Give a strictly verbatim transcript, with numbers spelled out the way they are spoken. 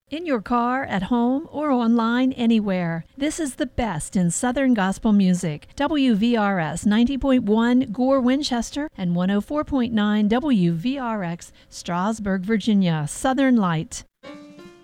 In your car, at home, or online anywhere. This is the best in Southern Gospel music. W V R S ninety point one Gore, Winchester, and one oh four point nine W V R X Strasburg, Virginia, Southern Light.